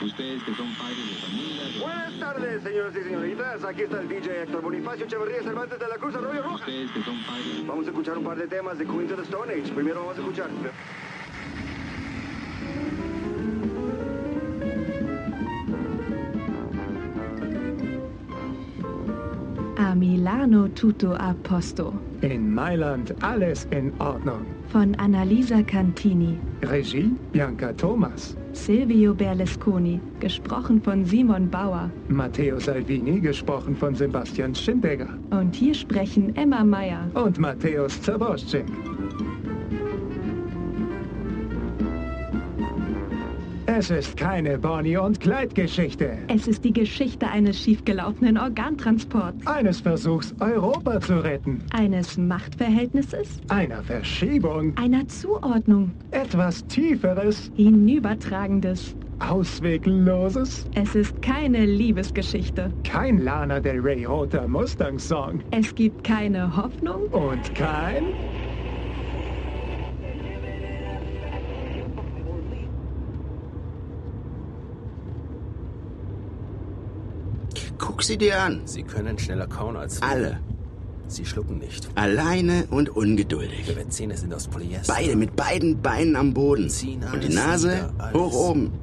Buenas tardes, señoras y señoritas. Aquí está el DJ Héctor Bonifacio Echeverría Cervantes de la Cruz Arroyo Roja. Vamos a escuchar un par de temas de Queens of the Stone Age. Primero vamos a escuchar... A Milano tutto a posto. In Mailand alles in Ordnung. Von Annalisa Cantini. Regie Bianca Thomas. Silvio Berlusconi, gesprochen von Simon Bauer. Matteo Salvini, gesprochen von Sebastian Schindegger. Und hier sprechen Emma Meyer. Und Matthäus Zaborszczyk. Es ist keine Bonnie- und Clyde-Geschichte. Es ist die Geschichte eines schiefgelaufenen Organtransports. Eines Versuchs, Europa zu retten. Eines Machtverhältnisses. Einer Verschiebung. Einer Zuordnung. Etwas Tieferes. Hinübertragendes. Auswegloses. Es ist keine Liebesgeschichte. Kein Lana Del Rey roter Mustang-Song. Es gibt keine Hoffnung. Und kein... Guck sie dir an. Sie können schneller kauen als wir. Alle. Sie schlucken nicht. Alleine und ungeduldig. Ihre Zähne sind aus Polyester. Beide mit beiden Beinen am Boden. Ziehen Und die alles Nase nieder, hoch oben.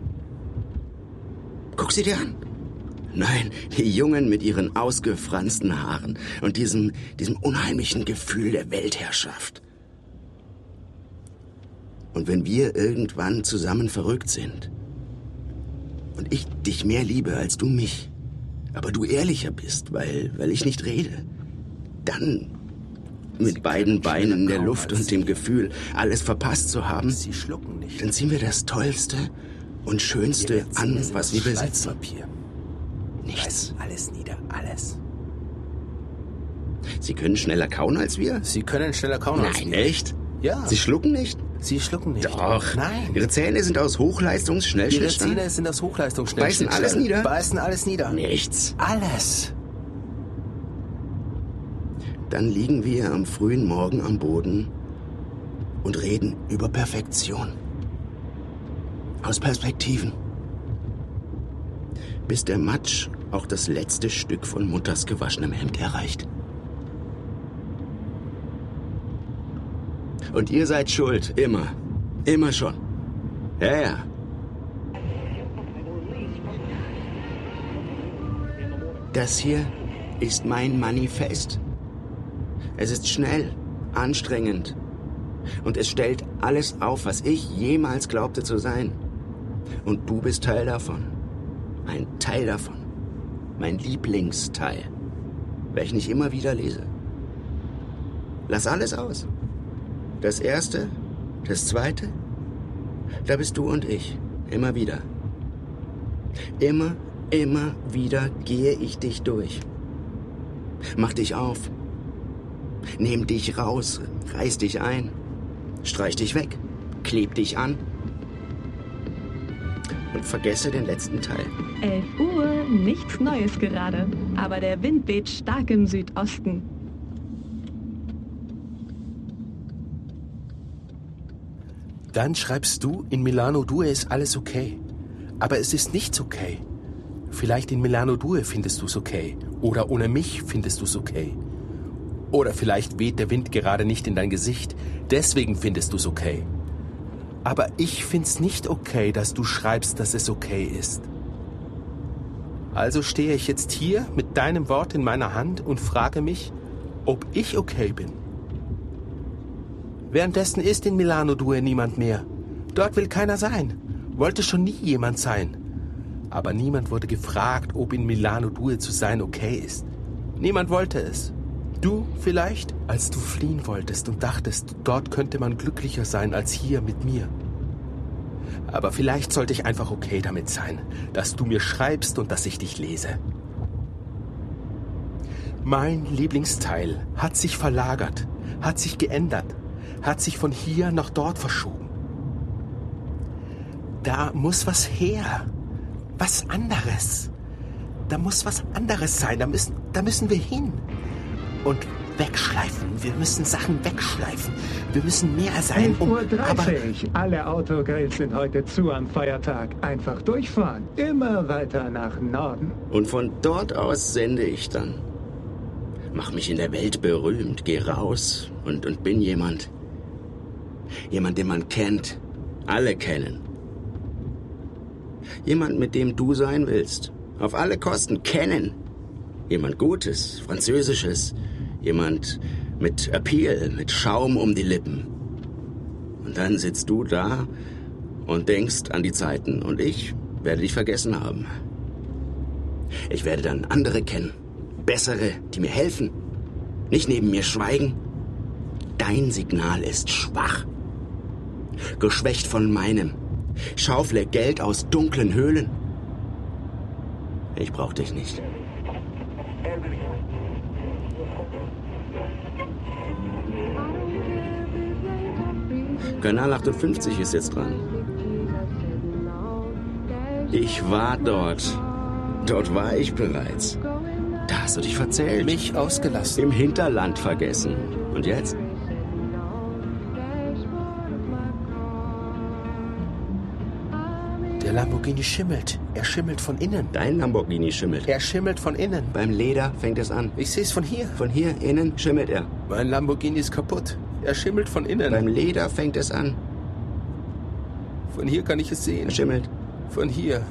Guck sie dir an. Nein, die Jungen mit ihren ausgefransten Haaren und diesem unheimlichen Gefühl der Weltherrschaft. Und wenn wir irgendwann zusammen verrückt sind und ich dich mehr liebe als du mich, aber du ehrlicher bist, weil ich nicht rede, dann mit beiden Beinen in der Luft und dem Gefühl, alles verpasst zu haben, Sie schlucken nicht. dann ziehen wir das Tollste und Schönste an, was wir besitzen. Nichts. Alles nieder, alles. Sie können schneller kauen als wir? Sie können schneller kauen als Nein, wir. echt? Ja. Sie schlucken nicht? Sie schlucken nicht. Doch. Nein. Ihre Zähne sind aus Ihre Hochleistungsschnellschnittstahl? Zähne sind aus Hochleistungsschnellschnitt. Beißen alles nieder? Beißen alles nieder. Nichts. Alles. Dann liegen wir am frühen Morgen am Boden und reden über Perfektion. Aus Perspektiven. Bis der Matsch auch das letzte Stück von Mutters gewaschenem Hemd erreicht. Und ihr seid schuld, immer. Immer schon. Ja. Das hier ist mein Manifest. Es ist schnell, anstrengend. Und es stellt alles auf, was ich jemals glaubte zu sein. Und du bist Teil davon. Ein Teil davon. Mein Lieblingsteil. Welchen ich immer wieder lese. Lass alles aus. Das Erste, das Zweite, da bist du und ich. Immer wieder. Immer wieder gehe ich dich durch. Mach dich auf. Nehm dich raus, reiß dich ein. Streich dich weg, kleb dich an. Und vergesse den letzten Teil. 11 Uhr, nichts Neues gerade. Aber der Wind weht stark im Südosten. Dann schreibst du, in Milano Due ist alles okay. Aber es ist nichts okay. Vielleicht in Milano Due findest du's okay. Oder ohne mich findest du's okay. Oder vielleicht weht der Wind gerade nicht in dein Gesicht. Deswegen findest du's okay. Aber ich find's nicht okay, dass du schreibst, dass es okay ist. Also stehe ich jetzt hier mit deinem Wort in meiner Hand und frage mich, ob ich okay bin. Währenddessen ist in Milano Due niemand mehr. Dort will keiner sein. Wollte schon nie jemand sein. Aber niemand wurde gefragt, ob in Milano Due zu sein okay ist. Niemand wollte es. Du vielleicht, als du fliehen wolltest und dachtest, dort könnte man glücklicher sein als hier mit mir. Aber vielleicht sollte ich einfach okay damit sein, dass du mir schreibst und dass ich dich lese. Mein Lieblingsteil hat sich verlagert, hat sich geändert, hat sich von hier nach dort verschoben. Da muss was her, was anderes. Da muss was anderes sein, da müssen wir hin. Und wegschleifen. Wir müssen Sachen wegschleifen. Wir müssen mehr sein, 11:30 Uhr. Alle Autogrills sind heute zu am Feiertag. Einfach durchfahren. Immer weiter nach Norden. Und von dort aus sende ich dann. Mach mich in der Welt berühmt, geh raus und bin jemand. Jemand, den man kennt. Alle kennen. Jemand, mit dem du sein willst. Auf alle Kosten kennen. Jemand Gutes, Französisches. Jemand mit Appeal, mit Schaum um die Lippen. Und dann sitzt du da und denkst an die Zeiten und ich werde dich vergessen haben. Ich werde dann andere kennen. Bessere, die mir helfen. Nicht neben mir schweigen. Dein Signal ist schwach. Geschwächt von meinem. Schaufle Geld aus dunklen Höhlen. Ich brauch dich nicht. Kanal 58 ist jetzt dran. Ich war dort. Dort war ich bereits. Da hast du dich verzählt. Mich ausgelassen. Im Hinterland vergessen. Und jetzt? Der Lamborghini schimmelt. Er schimmelt von innen. Dein Lamborghini schimmelt. Er schimmelt von innen. Beim Leder fängt es an. Ich sehe es von hier. Von hier innen schimmelt er. Mein Lamborghini ist kaputt. Er schimmelt von innen. Beim Leder fängt es an. Von hier kann ich es sehen. Er schimmelt. Von hier.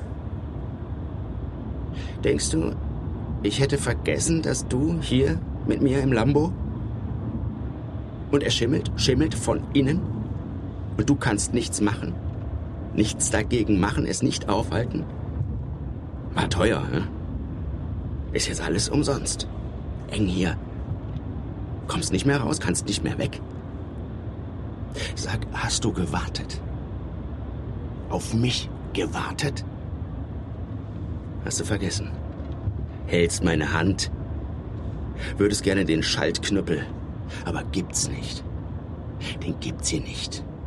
Denkst du, ich hätte vergessen, dass du hier mit mir im Lambo? Und er schimmelt von innen? Und du kannst nichts machen? Nichts dagegen machen, es nicht aufhalten? War teuer, ne? Ist jetzt alles umsonst. Eng hier. Kommst nicht mehr raus, kannst nicht mehr weg. Sag, hast du gewartet? Auf mich gewartet? Hast du vergessen? Hältst meine Hand. Würdest gerne den Schaltknüppel. Aber gibt's nicht. Den gibt's hier nicht.